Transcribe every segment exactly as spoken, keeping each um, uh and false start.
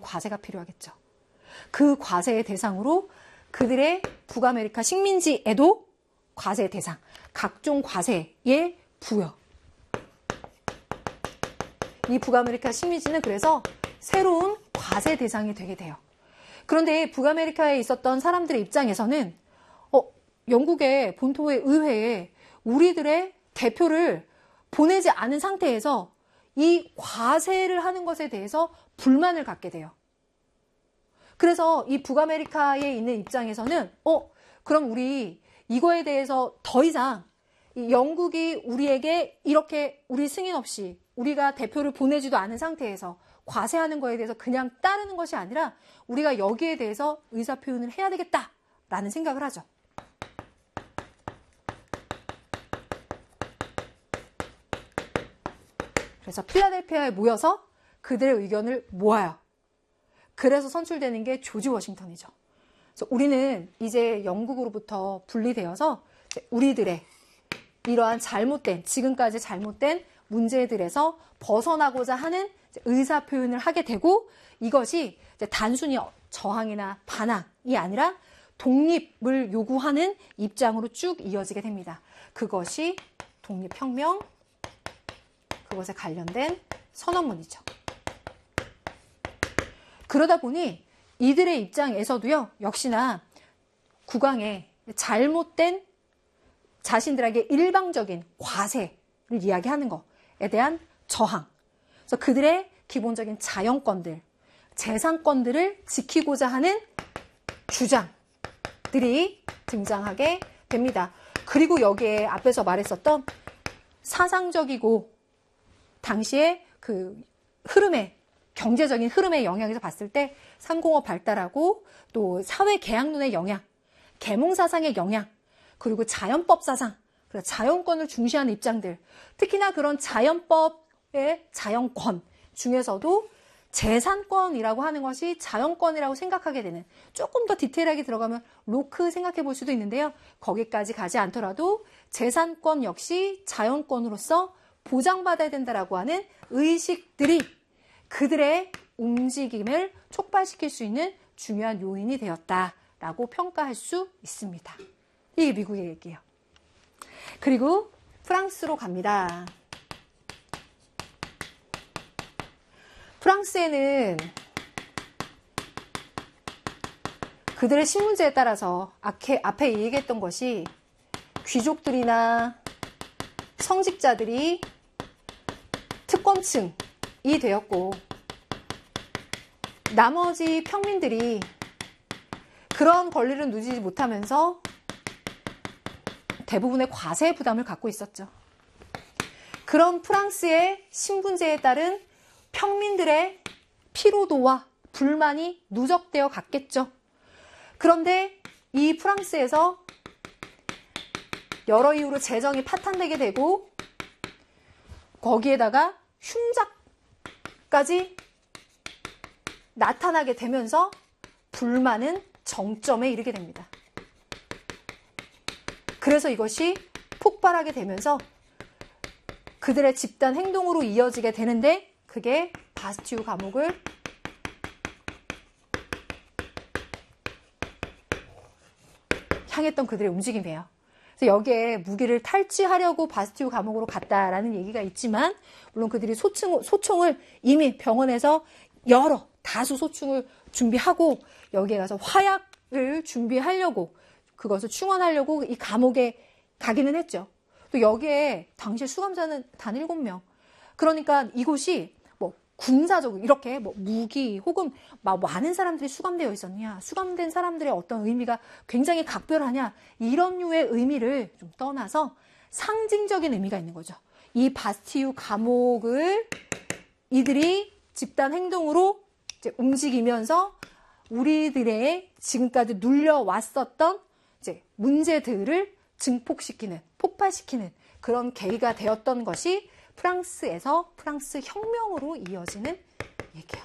과세가 필요하겠죠. 그 과세의 대상으로 그들의 북아메리카 식민지에도 과세 대상, 각종 과세의 부여. 이 북아메리카 식민지는 그래서 새로운 과세 대상이 되게 돼요. 그런데 북아메리카에 있었던 사람들의 입장에서는 어, 영국의 본토의 의회에 우리들의 대표를 보내지 않은 상태에서 이 과세를 하는 것에 대해서 불만을 갖게 돼요. 그래서 이 북아메리카에 있는 입장에서는 어, 그럼 우리 이거에 대해서 더 이상 이 영국이 우리에게 이렇게 우리 승인 없이 우리가 대표를 보내지도 않은 상태에서 과세하는 거에 대해서 그냥 따르는 것이 아니라 우리가 여기에 대해서 의사표현을 해야 되겠다라는 생각을 하죠. 그래서 필라델피아에 모여서 그들의 의견을 모아요. 그래서 선출되는 게 조지 워싱턴이죠. 그래서 우리는 이제 영국으로부터 분리되어서 우리들의 이러한 잘못된, 지금까지 잘못된 문제들에서 벗어나고자 하는 의사표현을 하게 되고 이것이 단순히 저항이나 반항이 아니라 독립을 요구하는 입장으로 쭉 이어지게 됩니다. 그것이 독립혁명, 그것에 관련된 선언문이죠. 그러다 보니 이들의 입장에서도요, 역시나 국왕의 잘못된 자신들에게 일방적인 과세를 이야기하는 것에 대한 저항, 그래서 그들의 기본적인 자연권들, 재산권들을 지키고자 하는 주장들이 등장하게 됩니다. 그리고 여기에 앞에서 말했었던 사상적이고 당시의 그 흐름에, 경제적인 흐름의 영향에서 봤을 때 상공업 발달하고 또 사회 계약론의 영향, 계몽사상의 영향, 그리고 자연법 사상, 자연권을 중시하는 입장들, 특히나 그런 자연법의 자연권 중에서도 재산권이라고 하는 것이 자연권이라고 생각하게 되는, 조금 더 디테일하게 들어가면 로크 생각해 볼 수도 있는데요. 거기까지 가지 않더라도 재산권 역시 자연권으로서 보장받아야 된다라고 하는 의식들이 그들의 움직임을 촉발시킬 수 있는 중요한 요인이 되었다라고 평가할 수 있습니다. 이게 미국의 얘기예요. 그리고 프랑스로 갑니다. 프랑스에는 그들의 신문제에 따라서 앞에, 앞에 얘기했던 것이 귀족들이나 성직자들이 특권층이 되었고 나머지 평민들이 그런 권리를 누리지 못하면서 대부분의 과세 부담을 갖고 있었죠. 그런 프랑스의 신분제에 따른 평민들의 피로도와 불만이 누적되어 갔겠죠. 그런데 이 프랑스에서 여러 이유로 재정이 파탄되게 되고 거기에다가 흉작까지 나타나게 되면서 불만은 정점에 이르게 됩니다. 그래서 이것이 폭발하게 되면서 그들의 집단 행동으로 이어지게 되는데 그게 바스티유 감옥을 향했던 그들의 움직임이에요. 그래서 여기에 무기를 탈취하려고 바스티유 감옥으로 갔다라는 얘기가 있지만 물론 그들이 소총, 소총을 이미 병원에서 여러 다수 소총을 준비하고 여기에 가서 화약을 준비하려고 그것을 충원하려고 이 감옥에 가기는 했죠. 또 여기에 당시 수감자는 단 일곱 명. 그러니까 이곳이 뭐 군사적으로 이렇게 뭐 무기 혹은 막 많은 사람들이 수감되어 있었냐, 수감된 사람들의 어떤 의미가 굉장히 각별하냐, 이런 류의 의미를 좀 떠나서 상징적인 의미가 있는 거죠. 이 바스티유 감옥을 이들이 집단 행동으로 이제 움직이면서 우리들의 지금까지 눌려왔었던 이제 문제들을 증폭시키는, 폭발시키는 그런 계기가 되었던 것이 프랑스에서 프랑스 혁명으로 이어지는 얘기예요.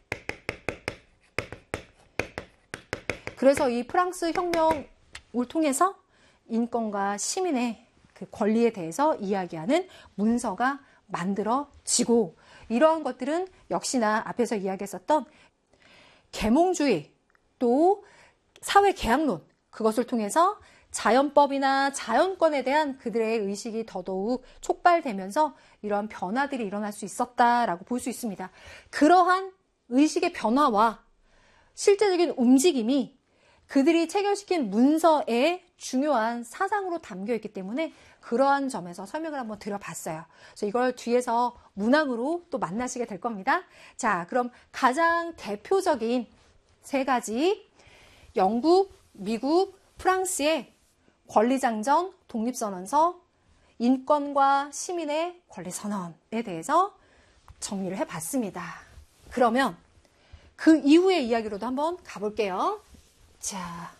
그래서 이 프랑스 혁명을 통해서 인권과 시민의 그 권리에 대해서 이야기하는 문서가 만들어지고 이러한 것들은 역시나 앞에서 이야기했었던 계몽주의, 또 사회 계약론, 그것을 통해서 자연법이나 자연권에 대한 그들의 의식이 더더욱 촉발되면서 이러한 변화들이 일어날 수 있었다라고 볼 수 있습니다. 그러한 의식의 변화와 실제적인 움직임이 그들이 체결시킨 문서에 중요한 사상으로 담겨 있기 때문에 그러한 점에서 설명을 한번 드려봤어요. 그래서 이걸 뒤에서 문항으로 또 만나시게 될 겁니다. 자, 그럼 가장 대표적인 세 가지, 영국, 미국, 프랑스의 권리장전, 독립선언서, 인권과 시민의 권리선언에 대해서 정리를 해봤습니다. 그러면 그 이후의 이야기로도 한번 가볼게요. 자,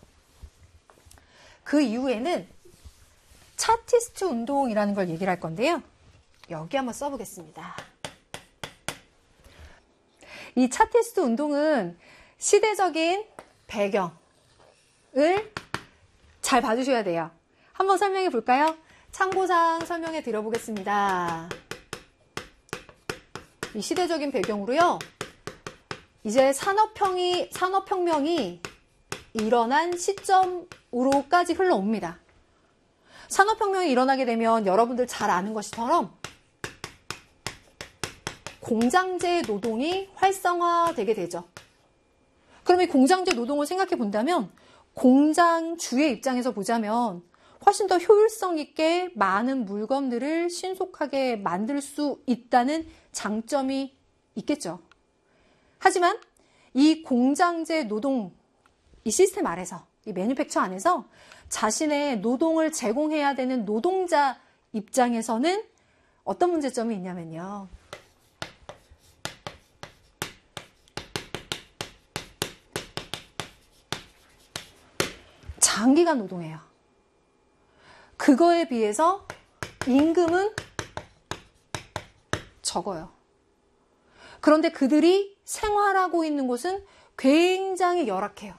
그 이후에는 차티스트 운동이라는 걸 얘기를 할 건데요. 여기 한번 써보겠습니다. 이 차티스트 운동은 시대적인 배경을 잘 봐주셔야 돼요. 한번 설명해 볼까요? 참고사항 설명해 드려보겠습니다. 이 시대적인 배경으로요. 이제 산업혁이, 산업혁명이 일어난 시점으로까지 흘러옵니다. 산업혁명이 일어나게 되면 여러분들 잘 아는 것처럼 공장제 노동이 활성화되게 되죠. 그럼 이 공장제 노동을 생각해 본다면 공장주의 입장에서 보자면 훨씬 더 효율성 있게 많은 물건들을 신속하게 만들 수 있다는 장점이 있겠죠. 하지만 이 공장제 노동, 이 시스템 아래서, 이 매뉴팩처 안에서 자신의 노동을 제공해야 되는 노동자 입장에서는 어떤 문제점이 있냐면요. 장기간 노동해요. 그거에 비해서 임금은 적어요. 그런데 그들이 생활하고 있는 곳은 굉장히 열악해요.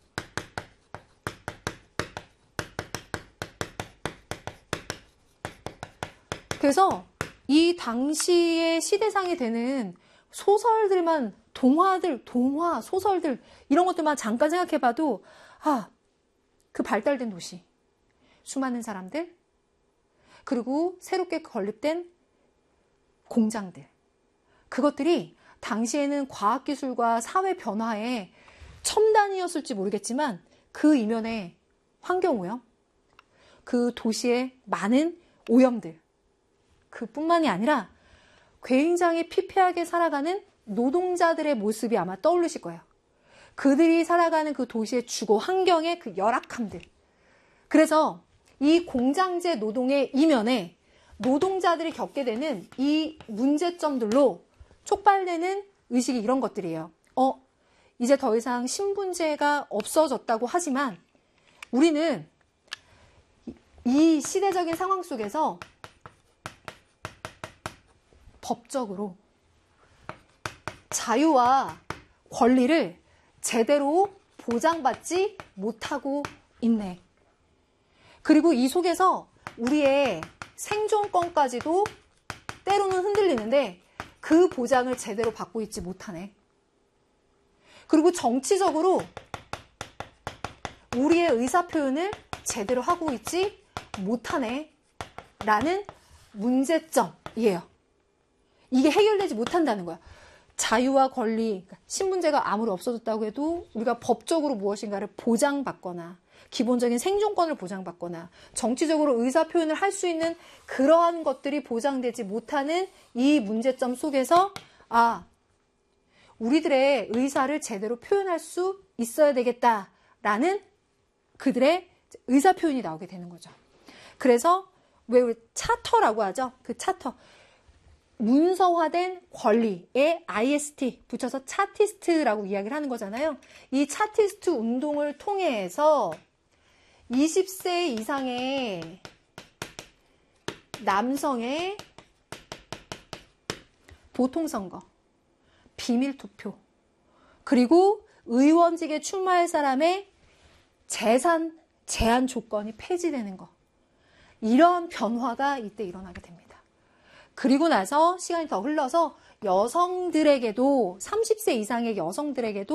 그래서 이 당시의 시대상이 되는 소설들만, 동화들, 동화, 소설들 이런 것들만 잠깐 생각해봐도 아, 그 발달된 도시, 수많은 사람들, 그리고 새롭게 건립된 공장들, 그것들이 당시에는 과학기술과 사회 변화의 첨단이었을지 모르겠지만 그 이면에 환경오염, 그 도시의 많은 오염들, 그뿐만이 아니라 굉장히 피폐하게 살아가는 노동자들의 모습이 아마 떠오르실 거예요. 그들이 살아가는 그 도시의 주거 환경의 그 열악함들. 그래서 이 공장제 노동의 이면에 노동자들이 겪게 되는 이 문제점들로 촉발되는 의식이 이런 것들이에요. 어, 이제 더 이상 신분제가 없어졌다고 하지만 우리는 이 시대적인 상황 속에서 법적으로 자유와 권리를 제대로 보장받지 못하고 있네. 그리고 이 속에서 우리의 생존권까지도 때로는 흔들리는데 그 보장을 제대로 받고 있지 못하네. 그리고 정치적으로 우리의 의사표현을 제대로 하고 있지 못하네. 라는 문제점이에요. 이게 해결되지 못한다는 거야. 자유와 권리, 신분제가 아무리 없어졌다고 해도 우리가 법적으로 무엇인가를 보장받거나 기본적인 생존권을 보장받거나 정치적으로 의사표현을 할 수 있는 그러한 것들이 보장되지 못하는 이 문제점 속에서 아, 우리들의 의사를 제대로 표현할 수 있어야 되겠다라는 그들의 의사표현이 나오게 되는 거죠. 그래서 왜 우리 차터라고 하죠? 그 차터. 문서화된 권리에 아이에스티 붙여서 차티스트라고 이야기를 하는 거잖아요. 이 차티스트 운동을 통해서 이십 세 이상의 남성의 보통선거, 비밀투표, 그리고 의원직에 출마할 사람의 재산 제한 조건이 폐지되는 거. 이런 변화가 이때 일어나게 됩니다. 그리고 나서 시간이 더 흘러서 여성들에게도 삼십 세 이상의 여성들에게도